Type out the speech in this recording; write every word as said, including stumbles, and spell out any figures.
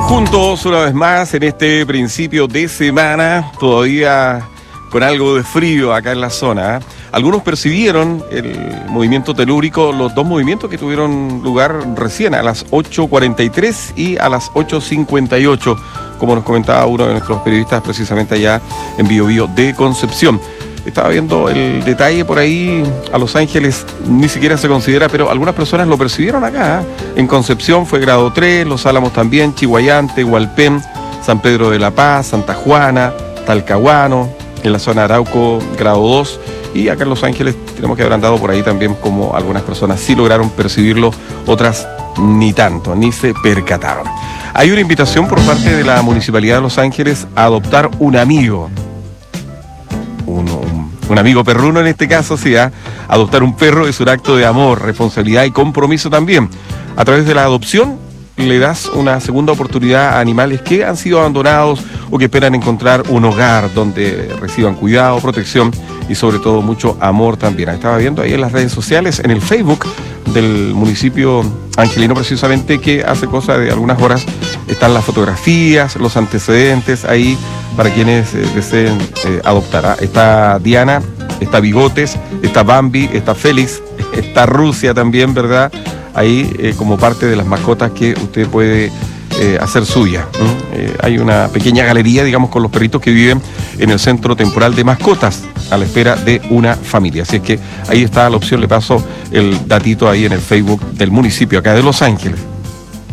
Juntos una vez más en este principio de semana, todavía con algo de frío acá en la zona. Algunos percibieron el movimiento telúrico, los dos movimientos que tuvieron lugar recién a las ocho cuarenta y tres y a las ocho cincuenta y ocho, como nos comentaba uno de nuestros periodistas precisamente allá en Biobío de Concepción. Estaba viendo el detalle por ahí, a Los Ángeles ni siquiera se considera, pero algunas personas lo percibieron acá. En Concepción fue grado tres, Los Álamos también, Chihuayante, Hualpén, San Pedro de la Paz, Santa Juana, Talcahuano, en la zona de Arauco, grado dos, y acá en Los Ángeles tenemos que haber andado por ahí también, como algunas personas sí lograron percibirlo, otras ni tanto, ni se percataron. Hay una invitación por parte de la Municipalidad de Los Ángeles a adoptar un amigo. Un, un, un amigo perruno en este caso, sí, ¿eh? Adoptar un perro es un acto de amor, responsabilidad y compromiso también. A través de la adopción le das una segunda oportunidad a animales que han sido abandonados o que esperan encontrar un hogar donde reciban cuidado, protección y sobre todo mucho amor también. Estaba viendo ahí en las redes sociales, en el Facebook del municipio angelino precisamente, que hace cosa de algunas horas están las fotografías, los antecedentes ahí para quienes eh, deseen eh, adoptar. ¿ah? Está Diana, está Bigotes, está Bambi, está Félix, está Rusia también, ¿verdad? Ahí eh, como parte de las mascotas que usted puede eh, hacer suya. Eh, hay una pequeña galería, digamos, con los perritos que viven en el Centro Temporal de Mascotas, a la espera de una familia. Así es que ahí está la opción, le paso el datito ahí en el Facebook del municipio acá de Los Ángeles.